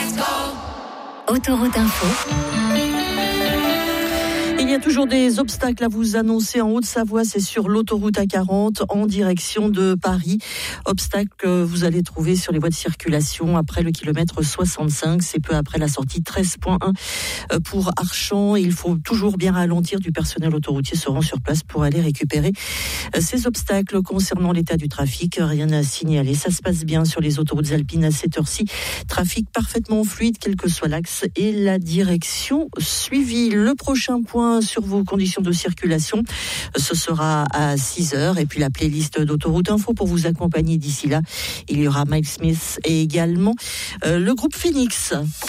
Autoroute Info. Il y a toujours des obstacles à vous annoncer en Haute-Savoie, c'est sur l'autoroute A40 en direction de Paris. Obstacles que vous allez trouver sur les voies de circulation après le kilomètre 65, c'est peu après la sortie 13.1 pour Archamps. Il faut toujours bien ralentir, du personnel autoroutier se rend sur place pour aller récupérer ces obstacles. Concernant l'état du trafic, rien à signaler, ça se passe bien sur les autoroutes alpines à cette heure-ci. Trafic parfaitement fluide, quel que soit l'axe et la direction suivie. Le prochain point sur vos conditions de circulation, ce sera à 6h, et puis la playlist d'Autoroute Info pour vous accompagner d'ici là. Il y aura Miles Smith et également le groupe Phoenix.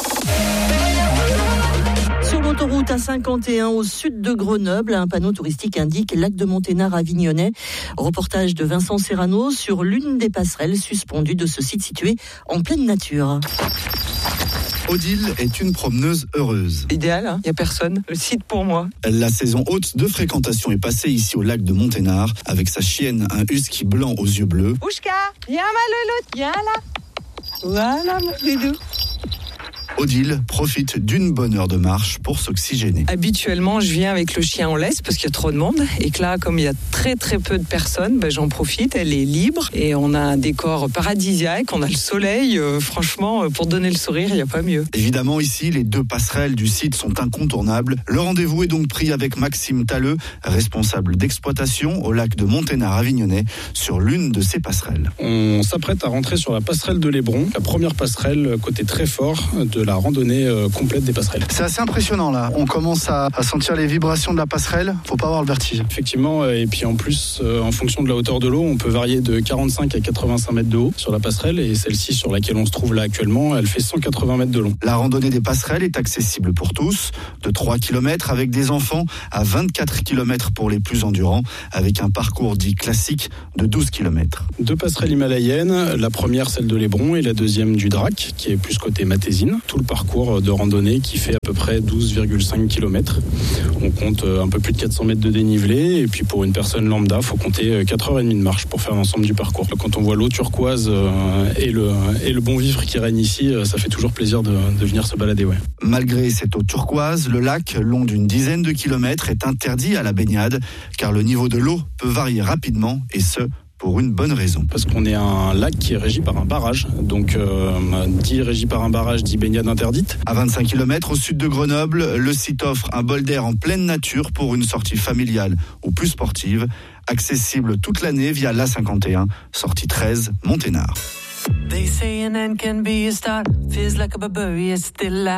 Sur l'autoroute A51 au sud de Grenoble, un panneau touristique indique lac de Monténard avignonnais. Reportage de Vincent Serrano sur l'une des passerelles suspendues de ce site situé en pleine nature. Odile est une promeneuse heureuse. Idéal, il n'y a personne. Le site pour moi. La saison haute de fréquentation est passée ici au lac de Monténard avec sa chienne, un husky blanc aux yeux bleus. Ouchka, viens ma louloute, viens là. Voilà mon doudou. Odile profite d'une bonne heure de marche pour s'oxygéner. Habituellement, je viens avec le chien en laisse parce qu'il y a trop de monde. Et que là, comme il y a très très peu de personnes, j'en profite. Elle est libre et on a un décor paradisiaque. On a le soleil. Franchement, pour donner le sourire, il n'y a pas mieux. Évidemment, ici, les deux passerelles du site sont incontournables. Le rendez-vous est donc pris avec Maxime Talleux, responsable d'exploitation au lac de Monténard-Avignonnais, sur l'une de ces passerelles. On s'apprête à rentrer sur la passerelle de l'Hébron, la première passerelle côté très fort de la randonnée complète des passerelles. C'est assez impressionnant là, on commence à sentir les vibrations de la passerelle, faut pas avoir le vertige. Effectivement, et puis en plus, en fonction de la hauteur de l'eau, on peut varier de 45 à 85 mètres de haut sur la passerelle, et celle-ci sur laquelle on se trouve là actuellement, elle fait 180 mètres de long. La randonnée des passerelles est accessible pour tous, de 3 km avec des enfants à 24 km pour les plus endurants, avec un parcours dit classique de 12 km. Deux passerelles himalayennes, la première celle de l'Hébron et la deuxième du Drac, qui est plus côté Matésine. Tout le parcours de randonnée qui fait à peu près 12,5 km. On compte un peu plus de 400 mètres de dénivelé, et puis pour une personne lambda, il faut compter 4h30 de marche pour faire l'ensemble du parcours. Quand on voit l'eau turquoise et le bon vivre qui règne ici, ça fait toujours plaisir de venir se balader. Ouais. Malgré cette eau turquoise, le lac, long d'une dizaine de kilomètres, est interdit à la baignade, car le niveau de l'eau peut varier rapidement, et ce, pour une bonne raison. Parce qu'on est un lac qui est régi par un barrage. Donc, dit régi par un barrage, dit baignade interdite. À 25 km au sud de Grenoble, le site offre un bol d'air en pleine nature pour une sortie familiale ou plus sportive, accessible toute l'année via l'A51, sortie 13, Monténard. They say an end can be a start, feels like a barbarian still alive.